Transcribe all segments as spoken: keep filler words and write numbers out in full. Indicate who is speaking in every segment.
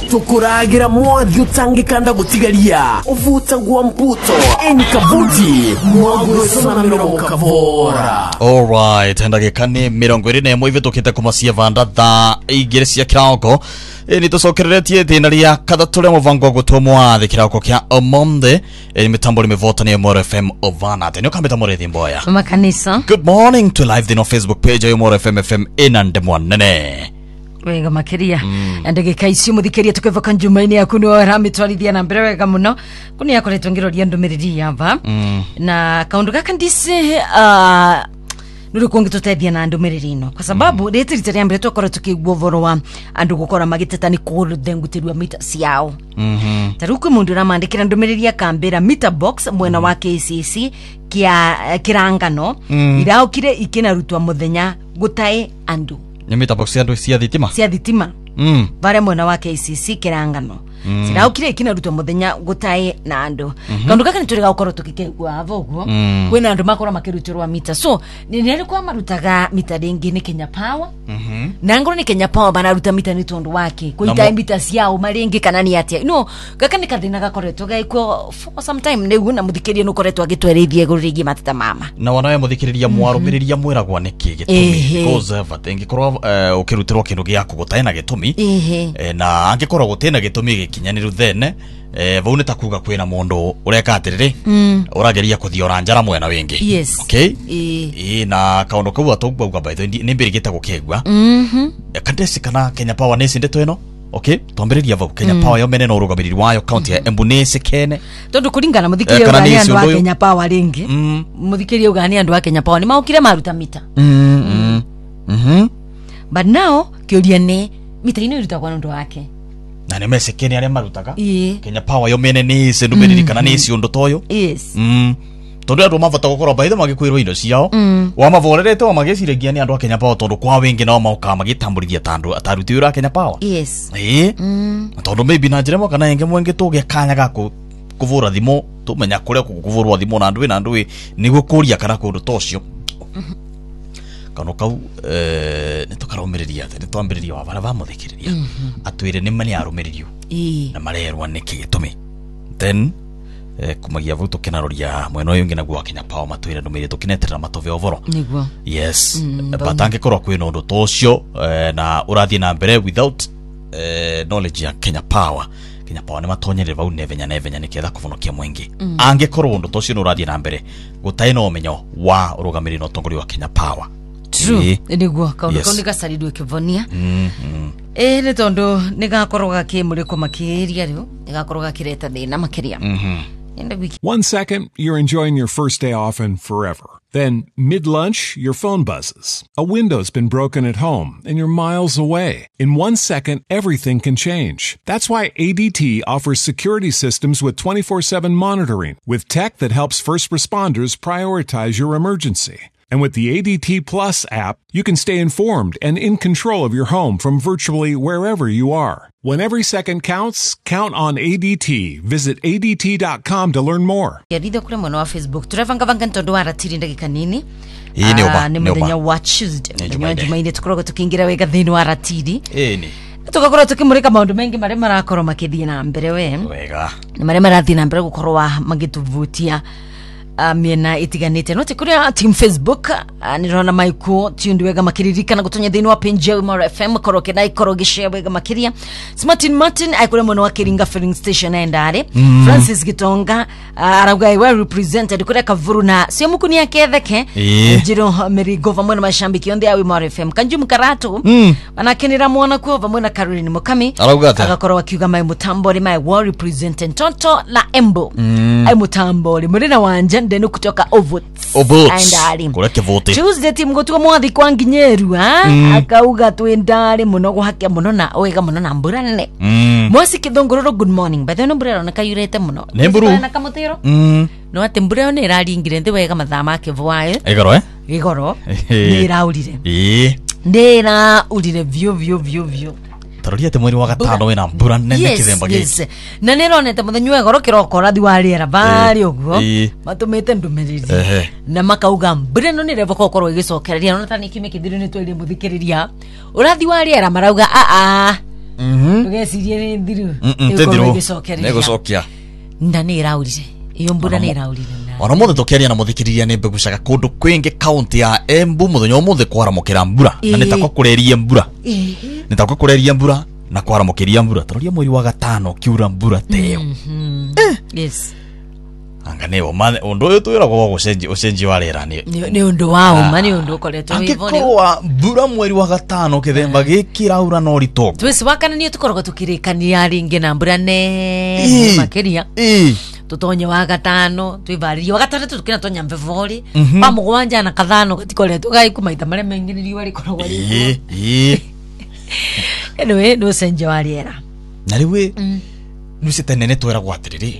Speaker 1: tukuragira mwathi utangikanda gutigaria uvuta gwa mputo eni kavuti mwagu sona mirongo kavora.
Speaker 2: All right, ndagika ni mirongo iri nemwe ive tukite kumasia vanda tha igiri cia kirauko ni tucokereretie thina ria kathatu ria muvango gutumwa thi kirauko kia Monday ni mitambo ni mevotania Omoro F M Ovana tene ukambita murethi mboya
Speaker 3: makanisa.
Speaker 2: Good morning to live the Facebook page ya Omoro F M F M inande mwanene
Speaker 3: wega makiria ndagika icio muthikeria tukivoka njumaini yaku ni rami twarithia na mbere wega muno kuni yakoretwo ngiroria ndumiriri hapa na kaundu gaka ndise uh, nuri kungi tutethia na ndumiriri ino kwa sababu rete mm. rita mbere twakora tukigwo voro wa andu gukora magiteta ni kudengutirwa mita ciao mhm taruku mundu ramandikira ndumiriri akambira meter box mwena wa K C C kia kirangano mm. iraukire ikinarutwa muthenya gutae andu
Speaker 2: ni meter box ya cia thitima
Speaker 3: cia thitima mm. bare mwena wa K C C kirangano mm. siraukire ikinarutwa muthenya gutae na andu mm -hmm. kandu gaka nituriga gukora tukikegwa avoguo mm. kwina andu makora makirutirwa mita so ni nere kwa marutaga mita ringi ni Kenya Power mhm mm na ngoro ni Kenya Power banaruta mita ni tondu wake kuita mita ciao maringi kana ni atia no gaka ni kathina gakoretwo gaiko for some time negu na muthikiriria no koretwo agitwerithie gurigi matata mama
Speaker 2: na wanawe muthikiriria mwarumiriria mwiragwa niki gitumi cause vatengi korwa ukirutirwa kindu giaku gutae na gitumi na angikorwo gutena gitumi gikinyaniru thene eh vaune takuga kwina mundu ureka atiriri mm. urageria kuthia njara mwena wingi
Speaker 3: yes.
Speaker 2: okay e na kaundu kau atogwa by the ni mbirigita gukegwa mhm kandesi kana Kenya Power nesi ndeto eno okay twambiriria vau Kenya mm. Power yo menene urugamiriri wayo county ya Embu nesi kene
Speaker 3: tondu kuringana muthikiria ugani andu wa Kenya Power ringi mm. muthikiria ugani andu wa Kenya Power ni maukire maruta mita
Speaker 2: mhm mhm
Speaker 3: but now kioria ni mita ino irutagwa nundu wake
Speaker 2: na ne mesekeni ale marutaga yeah. Kenya Power yo mene ni se ndumeriri kana ni si undu toyo
Speaker 3: yes
Speaker 2: mm tondu andu mavota gukora baithe magikwirwo indo ciao
Speaker 3: mm.
Speaker 2: wa mavorerete wa magiciregia ni andu a Kenya Power tondu kwa wingi no mauka magitamburithia tandu ataruti ura Kenya Power
Speaker 3: yes
Speaker 2: eh mm. tondu maybe na njira mo kana enge mwenge tuge kanya gako kuvura thimo tumenya kuria kuvurwa thimo na andu na andu ni gukuria kana kundu tocio kano kau eh nitukarumiriria ate nitwambiriria wa bara bamuthikiriria mm -hmm. atwire ni mani arumiririo
Speaker 3: e.
Speaker 2: na marerwa niki gitumi then eh kumagia vuto kinaroria mweno yungi na gwa Kenya Power matwire ndumiri tukineterera matove ovoro
Speaker 3: niguo
Speaker 2: yes mm, batange korwa kwina undu tocio eh, na urathie na mbere without eh, knowledge ya Kenya Power Kenya Power ni matonyere vau nevenya nevenya niketha kuvonokia mwingi mm. angekorwo undu tocio no urathie na mbere gutai no menyo wa urugamiri no tongori wa Kenya Power
Speaker 3: true niguo kaundu yes. Kaunika saridwe kivonia
Speaker 2: mm -hmm.
Speaker 3: eh ni tondu nigakorwa kimuriko makiria riu nigakorwa kireta thina makiria
Speaker 2: mhm
Speaker 4: One second, you're enjoying your first day off and forever. Then, mid-lunch, your phone buzzes. A window's been broken at home, and you're miles away. In one second, everything can change. That's why A D T offers security systems with twenty-four seven monitoring, with tech that helps first responders prioritize your emergency. And with the A D T Plus app, you can stay informed and in control of your home from virtually wherever you are. When every second counts, count on A D T. Visit A D T dot com to learn more.
Speaker 3: Yadida kule mwana wa Facebook. Turevanga vanga ntondo wa ratiri ndagika nini?
Speaker 2: Hii ni oba.
Speaker 3: Ni mdenya wa Tuesday. Mdenya wa Jumaine tukoroga tukiingira wega thini wa ratiri.
Speaker 2: Hii ni.
Speaker 3: Tukakora tukimurika maundu mengi mare marakoro makithie na mbere we.
Speaker 2: Wega.
Speaker 3: Ni mare marathie na mbere gukorwa magituvutia. Uh, miena itiganite no tikuria team Facebook uh, nirona maiko tundu wega makiririka na gutonya thini wa page ya Omoro F M koroke na ikoroge share wega makiria Martin Martin aikore mono wa Kiringa filling station endare mm. Francis Gitonga uh, arauga we represented kure kavuru na sio mukuni yake theke
Speaker 2: yeah.
Speaker 3: Njiro Mary Gova na mashambiki onde ya Omoro F M kanju mkaratu
Speaker 2: mm.
Speaker 3: banakenira muona kwa vamwe na Caroline Mukami agakora wakiuga mai mutambori mai wa represented Tonto la Embo mm. ai mutambori murina wanja ndenu kutoka Ovots
Speaker 2: Ovots kureke vote
Speaker 3: Tuesday team gotuko mwathi kwa nginyeru ha mm. akauga twendare muno guhakia muno na wega muno na mbura nene mm. mwasi kithongororo good morning but then mbura na kayurete muno
Speaker 2: nemburu
Speaker 3: na kamutiro
Speaker 2: mm.
Speaker 3: no ate mbura ne iraringire ndi wega mathama ke voae
Speaker 2: igoro eh
Speaker 3: igoro ni iraurire
Speaker 2: eh
Speaker 3: ndera urire vyo vyo vyo vyo
Speaker 2: taroria te mweri wa gatano wena mbura nene kithemba giki
Speaker 3: yes na neronete muthenya goro kiroko rathi wa riera bari uguo matumite ndumiriri na makauga mbura no nirevo kokorwo igicokereria no tani kimi kithiri ni twiri muthikiriria urathi wa riera marauga a a mhm uresirie ni thiru
Speaker 2: tethiru nego cokia
Speaker 3: ndani raurire iyo mbura ni raurire
Speaker 2: ona mothe tukiaria na muthikiriria ni mbegucaga kundu kwingi kaunti ya Embu muthenya mothe kwaramukira mbura na nitako kureria mbura nitako kureria mbura na kwaramukiria mbura turoria mweri wa gatano kiura mbura teo
Speaker 3: yes
Speaker 2: anga newo mane undu uyu twira kwa gucenji ucenji wa rera ni
Speaker 3: ni undu wao mani undu ukoretwo
Speaker 2: hivyo ni kwa mbura mweri wa gatano kithemba gikiraura no ritoko
Speaker 3: twese wakana ni tukoroga tukirikania ringi na mbura ne makeria tutonye wa gatano twivaririe wa gatano tukina tonya mvevori pa mugwanja na kathano gatikore tugai kumaita mare mengi ni riwa rikoragwa
Speaker 2: eh eh
Speaker 3: anyway no senje wa rera
Speaker 2: na riwe nusite nene twera gwatiriri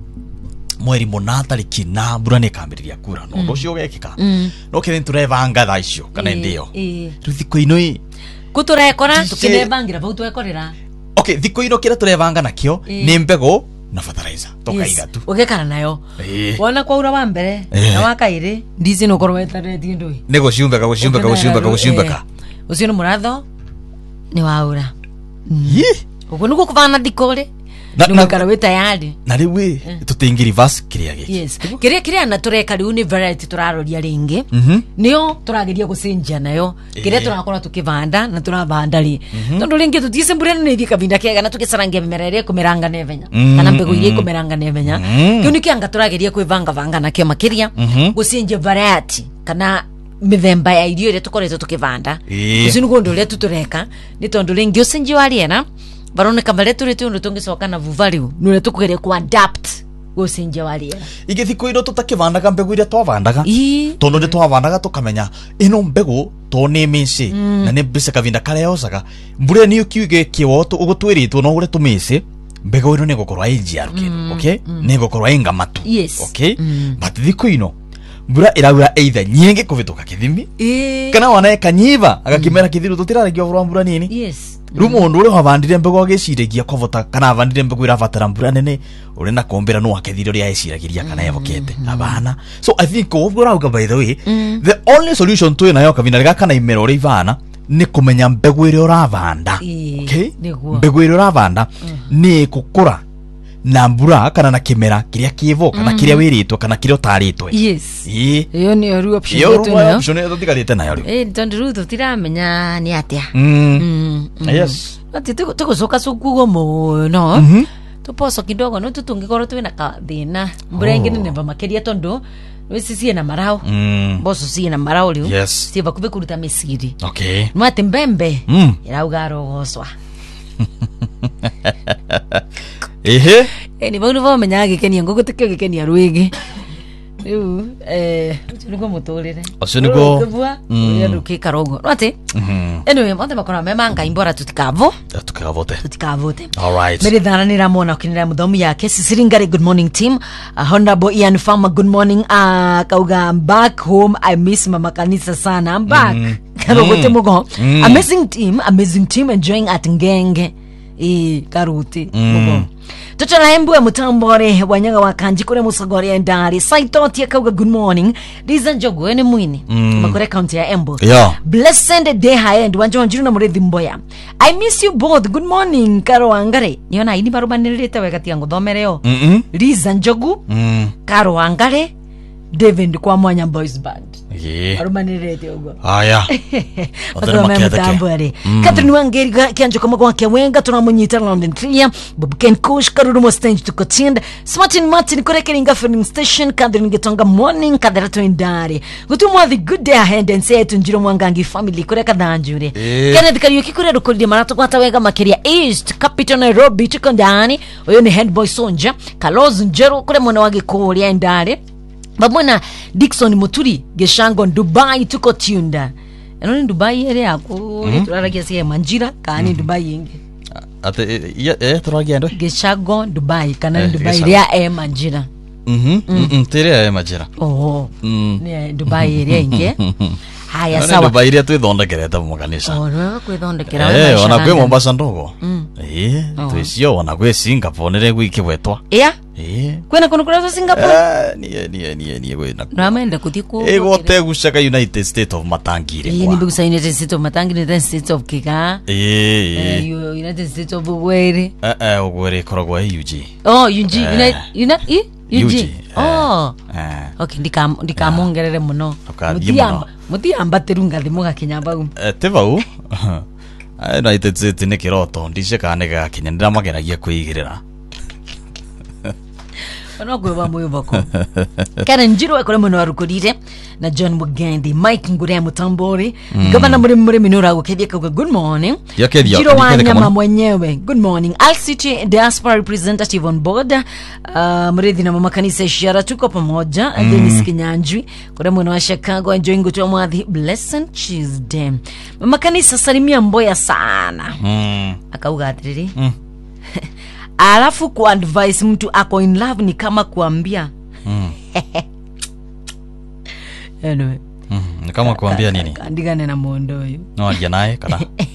Speaker 2: mweri muna tariki na mbura ni kambiriria kura no ndo cio gekika no kithe turevanga tha icio kana ndio ruthiko ino i
Speaker 3: kuturekora tukinebangira bau twekorera
Speaker 2: okay thiko ino kira turevanga nakio ni mbego na fertilizer tokaiga tu
Speaker 3: ugekana nayo wona kwa ura wa mbere na wa kairi ndizi no korweta retie ndui
Speaker 2: nego ciumbeka guciumbeka guciumbeka guciumbeka
Speaker 3: ucio no muratho ni wa ura yi ugo nuko kuvana dikore na kara weta yadi
Speaker 2: na riwe tutingi reverse kiria giki
Speaker 3: yes kiria kiria na tureka riu ni variety turaroria ringi nio turageria gucenjia nayo kiria turakora tukivanda na turavanda ri tondu ringi tutise mbura ni thika vinda kiega na tukicarangia mimera iria kumeranga nevenya kana mbegu iria kumeranga nevenya kiu ni kianga turageria kwivanga vanga na kio makiria gucenjia variety kana mithemba ya irio iria tukoretwo tukivanda ucio ni gundu uria tutureka ni tondu ringi ucenjia wa riera barone kamale turete undu tungicoka na vuvariu nure tukugeria ku adapt gucenjia wa riera
Speaker 2: igithiko iro tutakivandaga mbegu iria twavandaga tondu ni twavandaga tukamenya ino mbegu to ni mici na ni mbise kavinda kare yosaga mbure ni ukiuge kiwoto ugutwiritwo no ure tumici mbegu ino ni gukorwa injiarukire okay ni gukorwa ingamatu okay but thiko ino mbura iraura either nyingi kuvituka kithimi kana wana kanyiva agakimera kithiru tutiraragia vura mbura nini
Speaker 3: yes
Speaker 2: rumo ndure wavandire mbego agicirigia kovota kana avandire mbego iravatara mbura nene uri na kombera no akethiro ria eciragiria kana yevokete abana so I think overall by the way mm. the only solution to nayo kavina riga kana imero uri ivana ni kumenya mbego ire uravanda okay mbego ire uravanda mm. ni kukura na mbura kana na kimera kiria kivo kana mm. kiria wiritwo kana kiria utaritwe
Speaker 3: yes
Speaker 2: eh
Speaker 3: iyo ni ru option
Speaker 2: yetu nayo option yetu tigarite nayo
Speaker 3: eh tondu ru tutiramenya ni atia
Speaker 2: mm yes
Speaker 3: ati tugucoka cukugo muno mm tuposo kidogo no tutungikoro twina ka thina mbura ingine neva makeria tondu wisi sie na marao mm. boso sie na marao riu
Speaker 2: yes
Speaker 3: sie bakuve kuruta misiri
Speaker 2: okay
Speaker 3: mwate mbembe
Speaker 2: mm.
Speaker 3: irauga rogoswa
Speaker 2: ehe
Speaker 3: eh ni bonu bo menya gikenia ngugu tikio gikenia rwigi riu eh tuliko muturire
Speaker 2: ocio niguo
Speaker 3: kubwa ya rukika rogo rwate anyway mothe makona memanga imbora tutikavo
Speaker 2: tukavote
Speaker 3: tutikavote
Speaker 2: all right
Speaker 3: mere dhana ni ramona kinira mudhomi yake Sisiringari good morning team uh, Honorable Ian Farmer good morning uh, kauga I'm back home I miss mama kanisa sana I'm back mm. karogote mm. mugo mm. amazing team amazing team enjoying at Ngenge e karuti mm. mugo Tuchora Embu mutambore wanyaga wakanji kure musagori endari Saitoti akauga good morning Liza Njogu ene mwini mm. makore county ya Embu
Speaker 2: yeah.
Speaker 3: Blessed day high end wanjo wanjiru na murethi mboya I miss you both good morning Karo Wangare niona ini baruba nilirete wegati yangu thomereo mm -hmm. Liza Njogu mm. Karo Wangare David kwa Mwanya Boys Band
Speaker 2: yeah.
Speaker 3: baruba nilirete ugo
Speaker 2: aya
Speaker 3: Otoro memu tambore mm. Catherine Wangeri kianjo kama kwa kewenga tunamunyita London Tria Bob Ken Kush karuru mo stage tukotinda Smartin Martin kurekeringa filling station Catherine Getonga morning kadara to indari gutumwa the good day ahead and say to njiro mwangangi family kureka danjure yeah. Kenneth Kariuki kurero kulidi marato kwa tawega makeria East Capital Nairobi tukondani oyo ni head boy Sonja Carlos Njero kule mwana wage koria indari Babona Dickson Muturi Geshango Dubai tuko tunda eno ni Dubai ere yako mm. turaragia sie manjira kani mm. Dubai ingi
Speaker 2: ate ya eh turagia ndo
Speaker 3: Geshango Dubai kana eh, Dubai ere ya manjira
Speaker 2: mhm mm tere ya manjira
Speaker 3: oh mm. ni Dubai ere ingi Haya
Speaker 2: None
Speaker 3: sawa.
Speaker 2: nyumba iria twithondekerete mu makanisa.
Speaker 3: Oh, no kwithondekera
Speaker 2: Eh, ona kwe Mombasa ndogo.
Speaker 3: Mm.
Speaker 2: Eh, twicio ona kwe Singapore nere gwikibwetwa.
Speaker 3: Yeah.
Speaker 2: Eh.
Speaker 3: Kwena kono kura Singapore.
Speaker 2: Eh, nie nie nie nie gwe na.
Speaker 3: Ramenda kutiko.
Speaker 2: Ego te gushaka United States of Matangire.
Speaker 3: Eh, ni busa United States of Matangire, United States of Kika.
Speaker 2: Eh,
Speaker 3: Eh,
Speaker 2: eh.
Speaker 3: you- United States of Ugwere.
Speaker 2: Eh, eh, ogwere korogwa U G.
Speaker 3: Oh, U G,
Speaker 2: Eh.
Speaker 3: United, United, U
Speaker 2: U
Speaker 3: G.
Speaker 2: G,
Speaker 3: Oh.
Speaker 2: Eh.
Speaker 3: Okay, ndikam ndikamongerere muno.
Speaker 2: Ukathie
Speaker 3: Mutiamba, mutiamba terunga thimu gakinyamba um.
Speaker 2: Eh, te bau. Eh, United States ni kiroto ndice kane gakinya ndiramageragia kwigirira.
Speaker 3: Ono gwe moyo bako. Kana njiro ekore muno arukurire na John Mugendi, Mike Ngure Mutambori, gavana muri muri minura gukethia kwa good morning.
Speaker 2: Yakethia,
Speaker 3: Njiro wa
Speaker 2: yakethia
Speaker 3: nyama
Speaker 2: kama.
Speaker 3: mwenyewe. Good morning. Al City Diaspora Representative on board. Uh, murithi na mama kanisa ishara tuko pamoja. Mm. Dennis Kinyanjwi, kure muno wa Chicago enjoying gutu mwathi blessed Tuesday. Mama kanisa salimia mboya sana.
Speaker 2: Mm.
Speaker 3: Akauga atiriri.
Speaker 2: Mm.
Speaker 3: Alafu ku advice mtu ako in love ni kama kuambia.
Speaker 2: Mm.
Speaker 3: Anyway.
Speaker 2: Mm. Ni kama kuambia nini?
Speaker 3: Andigane na mondo huyu.
Speaker 2: No alia naye kana.